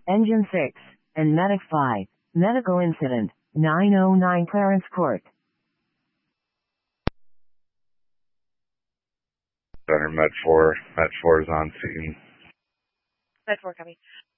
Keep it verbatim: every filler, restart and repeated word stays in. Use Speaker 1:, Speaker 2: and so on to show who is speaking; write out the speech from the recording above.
Speaker 1: Engine six, and Medic five. Medical incident, nine oh nine Clarence Court.
Speaker 2: Center Med four. Med four is on scene.
Speaker 3: Med four, copy.